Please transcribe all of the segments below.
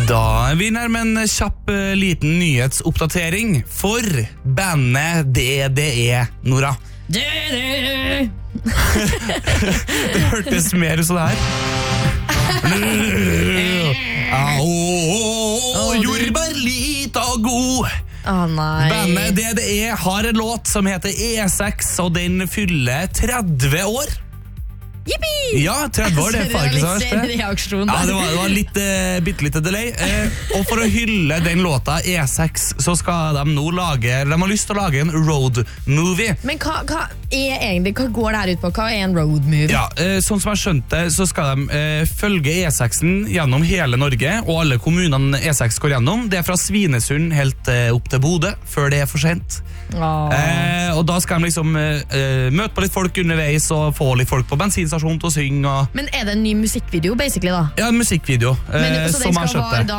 Da er vi nærmere en kjapp liten nyhetsoppdatering for bandet DDE, Nora. DDE. Det hørtes mer sånn her. Jordbær lita god. Nei. Bandet DDE har en låt som heter E6, og den fyller 30 år. Yippie! Ja, 30 år, det er faktisk så verst. Ja, det var litt, bittelitt delay. Og for å hylle den låta E6, så skal de nå lage, de har lyst til å lage en road movie. Men hva går det her ut på? Hva er en road movie? Ja, sånn som jeg skjønte, så skal de følge E6-en gjennom hele Norge, og alle kommunene E6 går gjennom. Det er fra Svinesund helt opp til Bodø, før det er for sent. Og da skal de liksom møte på litt folk underveis, og få litt folk på bensinstasjon til å synge. Men er det en ny musikkvideo, basically, da? Ja, en musikkvideo, så som jeg den skal skjønte. være da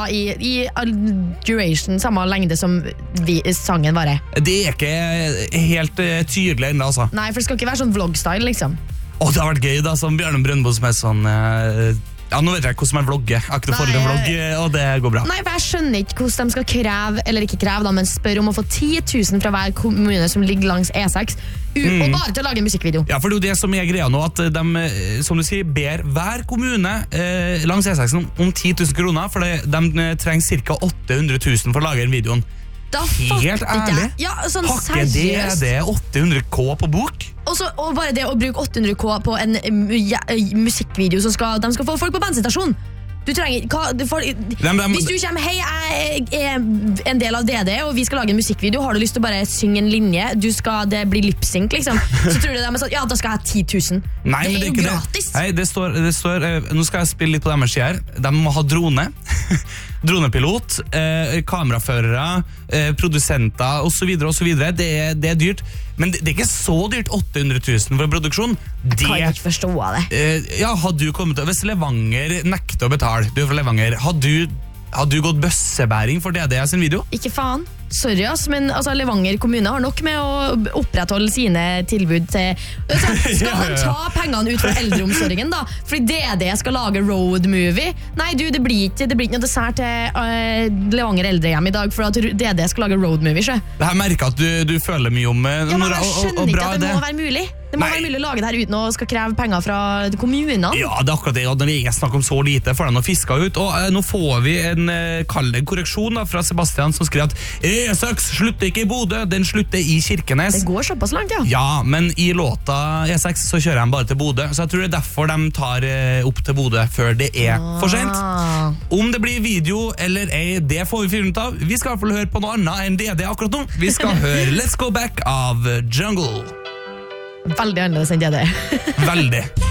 i duration, samme lengde som sangen varer? Det er ikke helt tydelig ennå, altså. Nei, for det skal ikke være sånn vlog-style, liksom. Det har vært gøy, da, som Bjørnum Brøndbo som er sånn... Ja, nå vet jeg hvordan man vlogger. Jeg har ikke noe forhold til vlogg, og det går bra. Nei, for jeg skjønner ikke hvordan de skal kreve, eller ikke kreve da, men spør om å få 10 000 fra hver kommune som ligger langs E6, og bare til å lage en musikkvideo. Ja, for det er jo det som er greia nå, at de, som du sier, ber hver kommune langs E6 om 10 000 kroner, for de trenger ca. 800 000 for å lage en videoen. Da Helt ærlig, ja, sånn har ikke seriøst. det 800k på bok? Og bare det å bruke 800k på en musikkvideo som de skal få folk på bensinstasjon. Du trenger hvis du kommer, hei, jeg er en del av DDE, og vi skal lage en musikkvideo, har du lyst til å bare synge en linje, det blir lip-sync, liksom, så tror du de er sånn, ja, da skal jeg ha 10 000. Nei, det men er jo ikke gratis. Nei, det står nå skal jeg spille litt på deres side her. De må ha drone, dronepilot, kameraførere, produsenter, og så videre, og så videre. Det er dyrt, men det er ikke så dyrt 800 000 for produksjon. Jeg kan ikke forstå det. Ja, hadde du kommet til, hvis Levanger nekter å betale, du er fra Levanger, hadde du gått bøssebæring for DDE sin video? Ikke faen. Sorry, men Levanger kommune har nok med å opprettholde sine tilbud til... Skal de ta pengene ut fra eldreomsorgen, da? Fordi DDE skal lage road movie? Nei, det blir ikke noe dessert til Levanger eldrehjem i dag, for at DDE skal lage road movie, så. Det her merker at du føler mye om... Ja, men jeg skjønner ikke at det må være mulig. Det må være mulig å lage det her uten å skal kreve penger fra kommunene. Ja, det er akkurat det, og når vi snakker om så lite, får de å fiske ut, og nå får vi en korreksjon da, fra Sebastian, som skriver at E6 slutter ikke i Bodø, den slutter i Kirkenes. Det går såpass langt, ja. Ja, men i låta E6 så kjører de bare til Bodø, så jeg tror det er derfor de tar opp til Bodø før det er for sent. Om det blir video eller ei, det får vi finne ut av. Vi skal i hvert fall høre på noe annet enn DDE akkurat nå. Vi skal høre Let's Go Back av Jungle. Veldig annerledes enn DDE. Veldig.